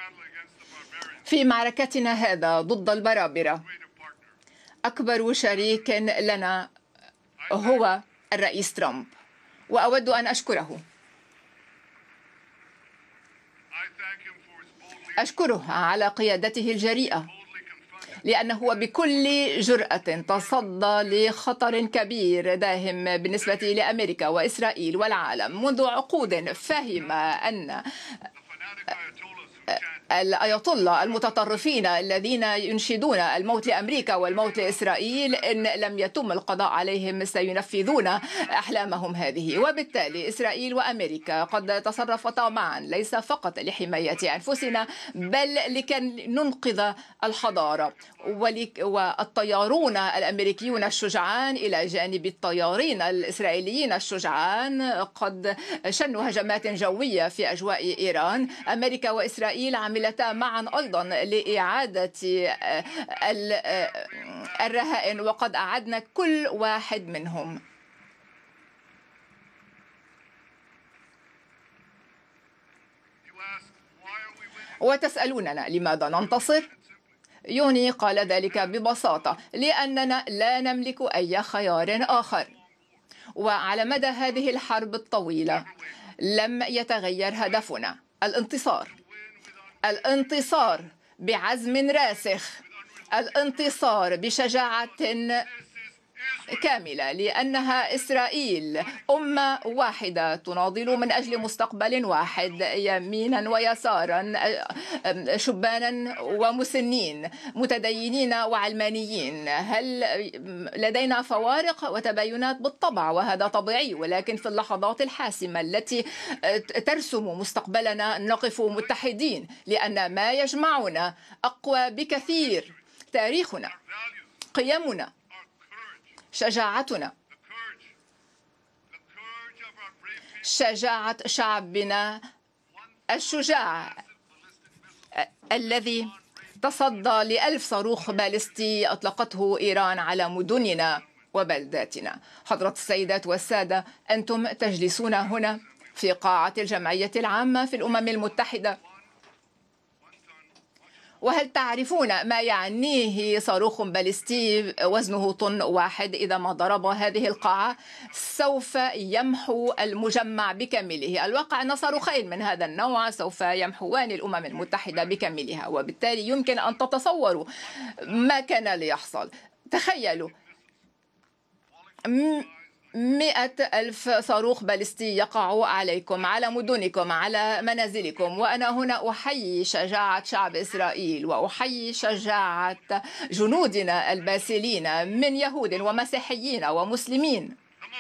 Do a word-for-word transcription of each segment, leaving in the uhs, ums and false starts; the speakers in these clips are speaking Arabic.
في معركتنا هذا ضد البرابرة أكبر شريك لنا هو الرئيس ترامب، وأود أن أشكره. أشكره على قيادته الجريئة، لأنه بكل جرأة تصدى لخطر كبير داهم بالنسبة لأمريكا وإسرائيل والعالم. منذ عقود فهم أن الأيطولة المتطرفين الذين ينشدون الموت لأمريكا والموت لإسرائيل إن لم يتم القضاء عليهم سينفذون أحلامهم هذه. وبالتالي إسرائيل وأمريكا قد تصرفتا معا ليس فقط لحماية أنفسنا بل لكي ننقذ الحضارة. والطيارون الأمريكيون الشجعان إلى جانب الطيارين الإسرائيليين الشجعان قد شنوا هجمات جوية في أجواء إيران. أمريكا وإسرائيل عملتا معا أيضا لإعادة الرهائن، وقد أعدنا كل واحد منهم. وتسألوننا لماذا ننتصر؟ يوني قال ذلك ببساطة: لأننا لا نملك أي خيار آخر. وعلى مدى هذه الحرب الطويلة لم يتغير هدفنا: الانتصار. الانتصار بعزم راسخ، الانتصار بشجاعة كاملة، لأنها إسرائيل أمة واحدة تناضل من أجل مستقبل واحد، يمينا ويسارا، شبانا ومسنين، متدينين وعلمانيين. هل لدينا فوارق وتباينات؟ بالطبع، وهذا طبيعي، ولكن في اللحظات الحاسمة التي ترسم مستقبلنا نقف متحدين، لأن ما يجمعنا أقوى بكثير: تاريخنا، قيمنا، شجاعتنا، شجاعة شعبنا الشجاع الذي تصدى لألف صاروخ باليستي أطلقته إيران على مدننا وبلداتنا. حضرة السيدات والسادة، أنتم تجلسون هنا في قاعة الجمعية العامة في الأمم المتحدة، وهل تعرفون ما يعنيه صاروخ باليستي وزنه طن واحد؟ إذا ما ضرب هذه القاعة سوف يمحو المجمع بكامله. الواقع أن صاروخين من هذا النوع سوف يمحوان الأمم المتحدة بكاملها، وبالتالي يمكن أن تتصوروا ما كان ليحصل. تخيلوا مئة ألف صاروخ باليستي يقع عليكم، على مدنكم، على منازلكم. وأنا هنا أحيي شجاعة شعب إسرائيل، وأحيي شجاعة جنودنا الباسلين من يهود ومسيحيين ومسلمين،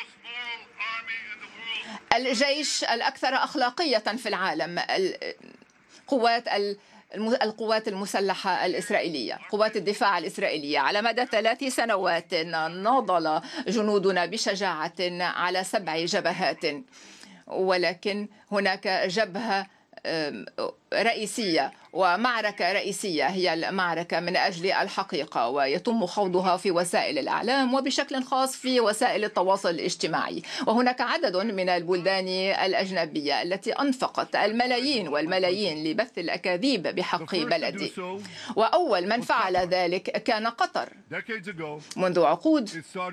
الجيش الأكثر أخلاقية في العالم، القوات القوات المسلحة الإسرائيلية، قوات الدفاع الإسرائيلية. على مدى ثلاث سنوات ناضل جنودنا بشجاعة على سبع جبهات، ولكن هناك جبهة رئيسية ومعركة رئيسية هي المعركة من أجل الحقيقة، ويتم خوضها في وسائل الإعلام وبشكل خاص في وسائل التواصل الاجتماعي. وهناك عدد من البلدان الأجنبية التي أنفقت الملايين والملايين لبث الأكاذيب بحق بلدي، وأول من فعل ذلك كان قطر. منذ عقود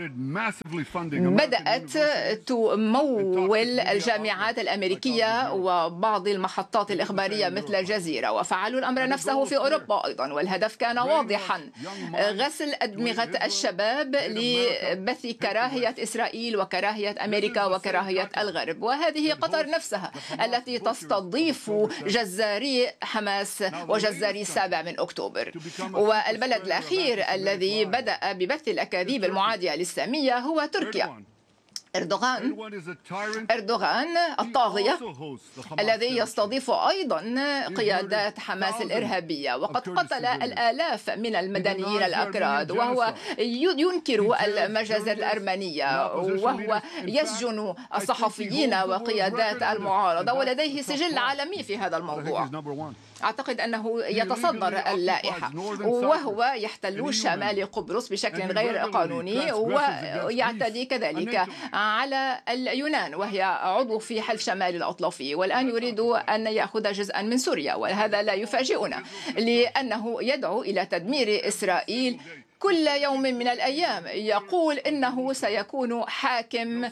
بدأت تمول الجامعات الأمريكية وبعض المحطات الإخبارية مثل الجزيرة، وفعلوا الأمر نفسه في أوروبا أيضا، والهدف كان واضحا: غسل أدمغة الشباب لبث كراهية إسرائيل وكراهية أمريكا وكراهية الغرب. وهذه قطر نفسها التي تستضيف جزاري حماس وجزاري السابع من أكتوبر. والبلد الأخير الذي بدأ ببث الأكاذيب المعادية للسامية هو تركيا. أردوغان أردوغان الطاغية الذي يستضيف أيضا قيادات حماس الإرهابية، وقد قتل الآلاف من المدنيين الأكراد، وهو ينكر المجازر الأرمنية، وهو يسجن الصحفيين وقيادات المعارضة، ولديه سجل عالمي في هذا الموضوع. أعتقد أنه يتصدر اللائحة، وهو يحتل شمال قبرص بشكل غير قانوني ويعتدي كذلك على اليونان وهي عضو في حلف شمال الأطلسي، والآن يريد أن يأخذ جزءا من سوريا. وهذا لا يفاجئنا لأنه يدعو إلى تدمير إسرائيل كل يوم من الأيام. يقول إنه سيكون حاكم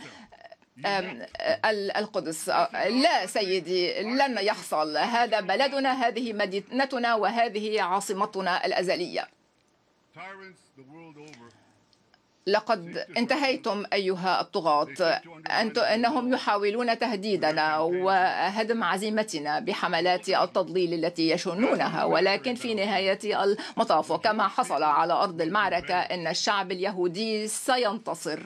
القدس. لا سيدي، لن يحصل. هذا بلدنا، هذه مدينتنا، وهذه عاصمتنا الأزلية. لقد انتهيتم أيها الطغاة. أنتم أنهم يحاولون تهديدنا وهدم عزيمتنا بحملات التضليل التي يشنونها، ولكن في نهاية المطاف وكما حصل على أرض المعركة أن الشعب اليهودي سينتصر.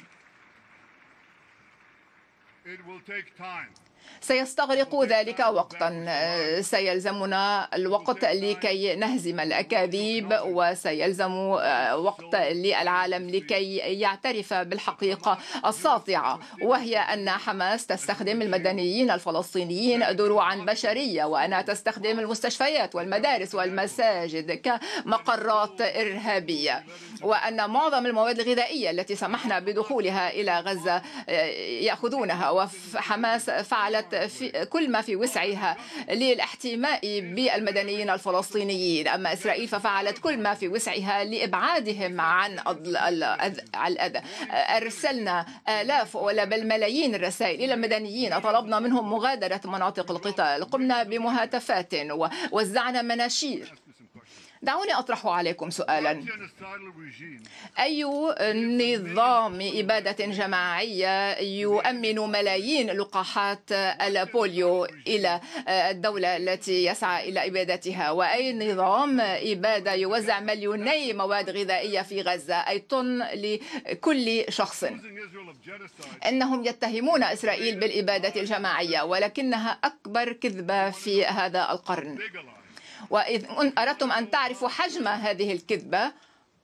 سيستغرق ذلك وقتا، سيلزمنا الوقت لكي نهزم الأكاذيب، وسيلزم وقت للعالم لكي يعترف بالحقيقة الساطعة، وهي أن حماس تستخدم المدنيين الفلسطينيين دروعا بشرية، وأنها تستخدم المستشفيات والمدارس والمساجد كمقرات إرهابية، وأن معظم المواد الغذائية التي سمحنا بدخولها إلى غزة يأخذونها. وحماس فعلت في كل ما في وسعها للاحتماء بالمدنيين الفلسطينيين، أما إسرائيل ففعلت كل ما في وسعها لإبعادهم عن الأذى. أرسلنا آلاف ولا بل ملايين الرسائل إلى المدنيين، طلبنا منهم مغادرة مناطق القتال، قمنا بمهاتفات ووزعنا مناشير. دعوني أطرح عليكم سؤالا: أي نظام إبادة جماعية يؤمن ملايين لقاحات البوليو إلى الدولة التي يسعى إلى إبادتها؟ وأي نظام إبادة يوزع مليوني مواد غذائية في غزة، أي طن لكل شخص؟ إنهم يتهمون إسرائيل بالإبادة الجماعية، ولكنها أكبر كذبة في هذا القرن. وإذ أردتم أن تعرفوا حجم هذه الكذبة،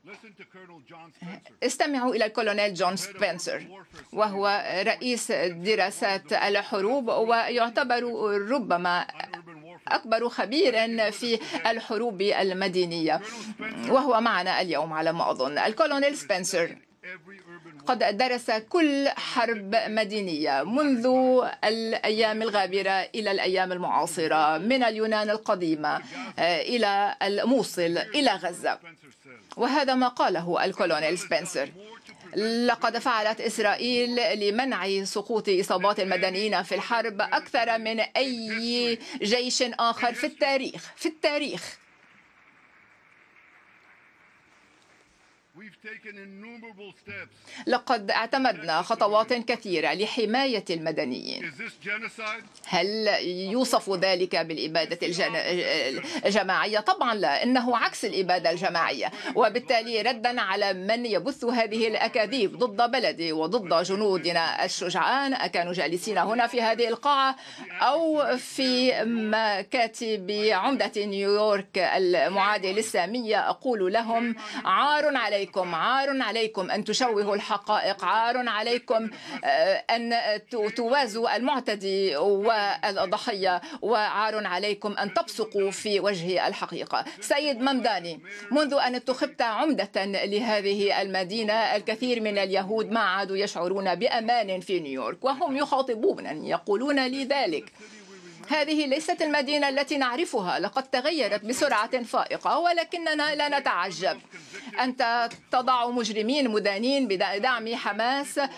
استمعوا إلى الكولونيل جون سبنسر، وهو رئيس دراسات الحروب ويعتبر ربما أكبر خبير في الحروب المدنية، وهو معنا اليوم على ما أظن. الكولونيل سبنسر قد درس كل حرب مدنية منذ الأيام الغابرة إلى الأيام المعاصرة، من اليونان القديمة إلى الموصل إلى غزة. وهذا ما قاله الكولونيل سبنسر: لقد فعلت إسرائيل لمنع سقوط إصابات المدنيين في الحرب أكثر من أي جيش آخر في التاريخ في التاريخ لقد اعتمدنا خطوات كثيرة لحماية المدنيين. هل يوصف ذلك بالإبادة الجماعية؟ طبعا لا، إنه عكس الإبادة الجماعية. وبالتالي ردا على من يبث هذه الأكاذيب ضد بلدي وضد جنودنا الشجعان، أكانوا جالسين هنا في هذه القاعة أو في مكاتب عمدة نيويورك المعادية السامية، أقول لهم: عار عليكم، عار عليكم أن تشوهوا الحقائق، عار عليكم أن توازوا المعتدي والضحية، وعار عليكم أن تبصقوا في وجه الحقيقة. سيد ممداني، منذ أن انتخبت عمدة لهذه المدينة، الكثير من اليهود ما عادوا يشعرون بأمان في نيويورك، وهم يخاطبونني يقولون لي ذلك: هذه ليست المدينة التي نعرفها، لقد تغيرت بسرعة فائقة، ولكننا لا نتعجب. أنت تضع مجرمين مدانين بدعم حماس